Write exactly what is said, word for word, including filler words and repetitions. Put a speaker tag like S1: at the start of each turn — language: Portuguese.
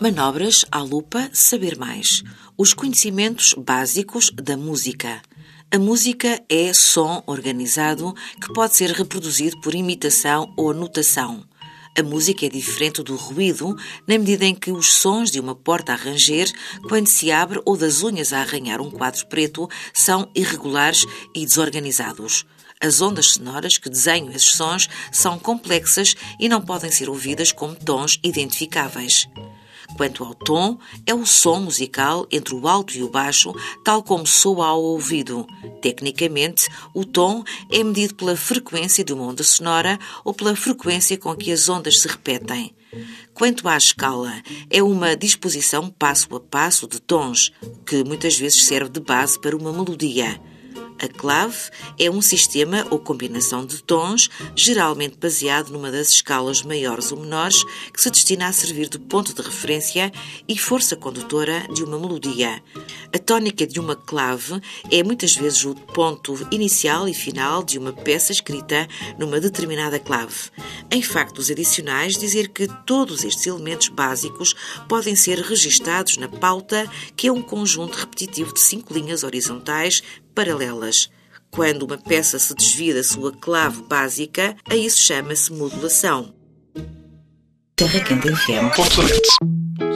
S1: Manobras à lupa, saber mais. Os conhecimentos básicos da música. A música é som organizado que pode ser reproduzido por imitação ou notação. A música é diferente do ruído, na medida em que os sons de uma porta a ranger, quando se abre, ou das unhas a arranhar um quadro preto, são irregulares e desorganizados. As ondas sonoras que desenham esses sons são complexas e não podem ser ouvidas como tons identificáveis. Quanto ao tom, é o som musical entre o alto e o baixo, tal como soa ao ouvido. Tecnicamente, o tom é medido pela frequência de uma onda sonora ou pela frequência com que as ondas se repetem. Quanto à escala, é uma disposição passo a passo de tons, que muitas vezes serve de base para uma melodia. A clave é um sistema ou combinação de tons, geralmente baseado numa das escalas maiores ou menores, que se destina a servir de ponto de referência e força condutora de uma melodia. A tónica de uma clave é muitas vezes o ponto inicial e final de uma peça escrita numa determinada clave. Em factos adicionais, dizer que todos estes elementos básicos podem ser registados na pauta, que é um conjunto repetitivo de cinco linhas horizontais paralelas. Quando uma peça se desvia da sua clave básica, a isso chama-se modulação.
S2: Terra Quente F M ponto net